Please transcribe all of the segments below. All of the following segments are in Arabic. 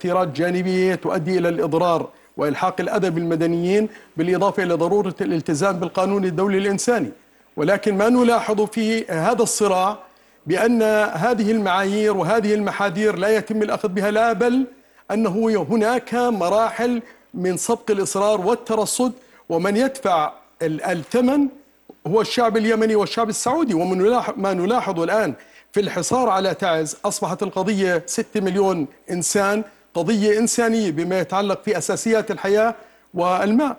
تأثيرات جانبية تؤدي إلى الإضرار وإلحاق الأذى بالمدنيين، بالإضافة إلى ضرورة الالتزام بالقانون الدولي الإنساني. ولكن ما نلاحظ في هذا الصراع بأن هذه المعايير وهذه المحاذير لا يتم الأخذ بها، لا بل أنه هناك مراحل من سبق الإصرار والترصد، ومن يدفع الثمن هو الشعب اليمني والشعب السعودي. وما نلاحظ الآن في الحصار على تعز أصبحت القضية 6 مليون إنسان، قضية إنسانية بما يتعلق في أساسيات الحياة والماء.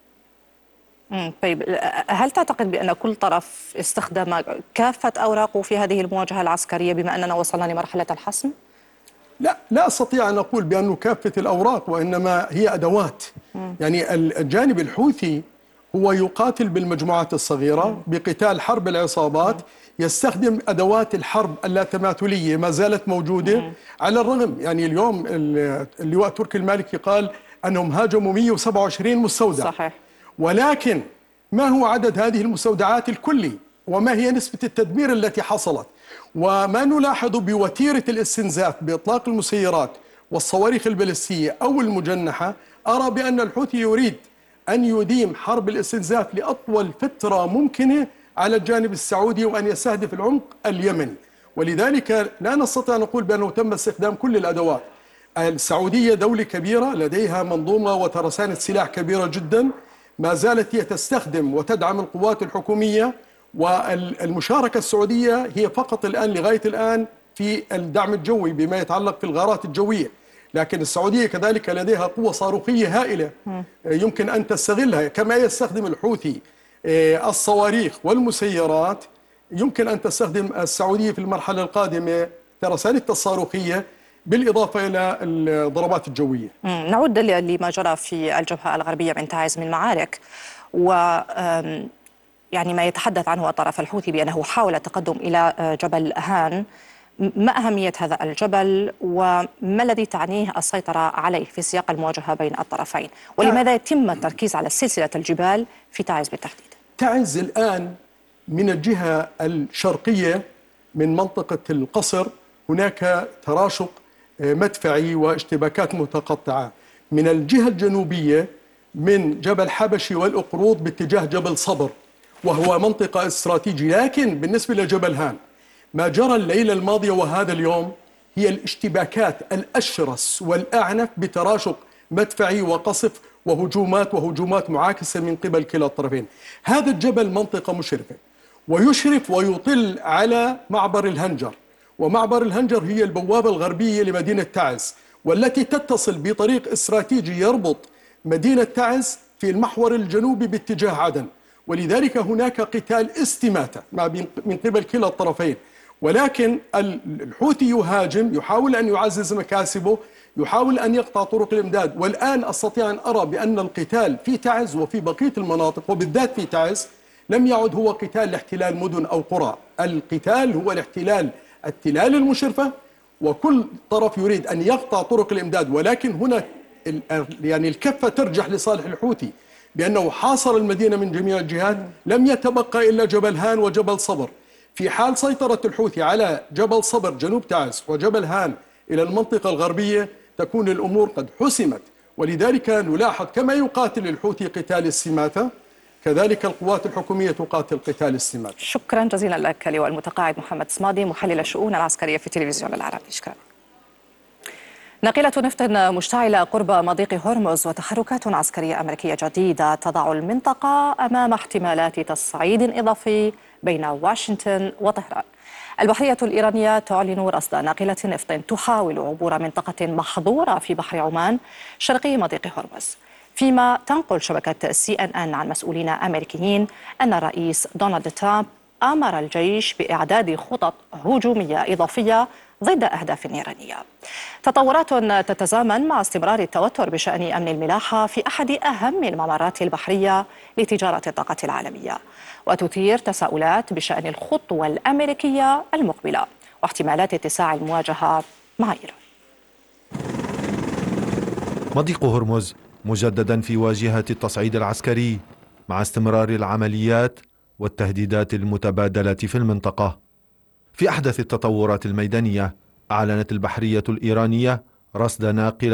طيب، هل تعتقد بأن كل طرف استخدم كافة أوراقه في هذه المواجهة العسكرية بما أننا وصلنا لمرحلة الحسم؟ لا أستطيع أن أقول بأنه كافة الأوراق، وإنما هي أدوات. يعني الجانب الحوثي هو يقاتل بالمجموعات الصغيرة بقتال حرب العصابات، يستخدم أدوات الحرب اللاتماثلية ما زالت موجودة. على الرغم يعني اليوم اللواء تركي المالكي قال أنهم هاجموا 127 مستودع، صحيح. ولكن ما هو عدد هذه المستودعات الكلي؟ وما هي نسبة التدمير التي حصلت؟ وما نلاحظ بوتيرة الاستنزاف بإطلاق المسيرات والصواريخ البالستية أو المجنحة، أرى بأن الحوثي يريد أن يديم حرب الاستنزاف لأطول فترة ممكنة على الجانب السعودي، وأن يستهدف العمق اليمني. ولذلك لا نستطيع أن نقول بأنه تم استخدام كل الأدوات. السعودية دولة كبيرة لديها منظومة وترسانة سلاح كبيرة جدا، ما زالت هي تستخدم وتدعم القوات الحكومية، والمشاركة السعودية هي فقط الآن لغاية الآن في الدعم الجوي بما يتعلق في الغارات الجوية. لكن السعودية كذلك لديها قوة صاروخية هائلة يمكن أن تستغلها، كما يستخدم الحوثي الصواريخ والمسيرات. يمكن أن تستخدم السعودية في المرحلة القادمة ترسانتها الصاروخية بالإضافة إلى الضربات الجوية. نعود لما جرى في الجبهة الغربية من تعز من معارك، و يعني ما يتحدث عنه الطرف الحوثي بأنه حاول التقدم إلى جبل هان. ما أهمية هذا الجبل وما الذي تعنيه السيطرة عليه في سياق المواجهة بين الطرفين، ولماذا يتم التركيز على سلسلة الجبال في تعز بالتحديد؟ تعز الآن من الجهة الشرقية من منطقة القصر هناك تراشق مدفعي واشتباكات متقطعة. من الجهة الجنوبية من جبل حبشي والأقروض باتجاه جبل صبر، وهو منطقة استراتيجية. لكن بالنسبة لجبل هان ما جرى الليلة الماضية وهذا اليوم هي الاشتباكات الأشرس والأعنف بتراشق مدفعي وقصف وهجومات معاكسة من قبل كلا الطرفين. هذا الجبل منطقة مشرفة، ويشرف ويطل على معبر الهنجر، ومعبر الهنجر هي البوابة الغربية لمدينة تعز، والتي تتصل بطريق استراتيجي يربط مدينة تعز في المحور الجنوبي باتجاه عدن. ولذلك هناك قتال استماتة من قبل كلا الطرفين. ولكن الحوثي يهاجم، يحاول أن يعزز مكاسبه، يحاول أن يقطع طرق الإمداد. والآن أستطيع أن أرى بأن القتال في تعز وفي بقية المناطق وبالذات في تعز لم يعد هو قتال لاحتلال مدن أو قرى. القتال هو التلال المشرفة، وكل طرف يريد أن يقطع طرق الإمداد. ولكن هنا يعني الكفة ترجح لصالح الحوثي بأنه حاصر المدينة من جميع الجهات، لم يتبقى إلا جبل هان وجبل صبر. في حال سيطرة الحوثي على جبل صبر جنوب تعز وجبل هان إلى المنطقة الغربية تكون الأمور قد حسمت. ولذلك نلاحظ كما يقاتل الحوثي قتال السماتة، كذلك القوات الحكومية تقاتل قتال السماتة. شكرا جزيلا لك لواء المتقاعد محمد صمادي، محلل الشؤون العسكرية في التلفزيون العربي. شكرا. ناقلة نفط مشتعلة قرب مضيق هرمز وتحركات عسكرية أمريكية جديدة تضع المنطقة أمام احتمالات تصعيد إضافي بين واشنطن وطهران. البحرية الإيرانية تعلن رصد ناقلة نفط تحاول عبور منطقة محظورة في بحر عمان شرقي مضيق هرمز، فيما تنقل شبكة CNN عن مسؤولين أمريكيين أن الرئيس دونالد ترامب أمر الجيش بإعداد خطط هجومية إضافية ضد أهداف إيرانية. تطورات تتزامن مع استمرار التوتر بشأن أمن الملاحة في أحد أهم الممرات البحرية لتجارة الطاقة العالمية، وتثير تساؤلات بشأن الخطوة الأمريكية المقبلة واحتمالات اتساع المواجهة مع إيران. مضيق هرمز مجددا في واجهة التصعيد العسكري مع استمرار العمليات والتهديدات المتبادلة في المنطقة. في أحدث التطورات الميدانية أعلنت البحرية الإيرانية رصد ناقلة